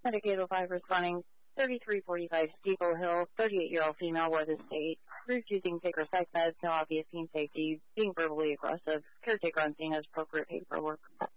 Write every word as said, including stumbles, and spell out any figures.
Medicaid oh five responding, thirty-three forty-five Steeple Hill, thirty-eight-year-old female with a state, refusing to take her psych meds, no obvious pain safety, being verbally aggressive. Caretaker on scene has appropriate paperwork.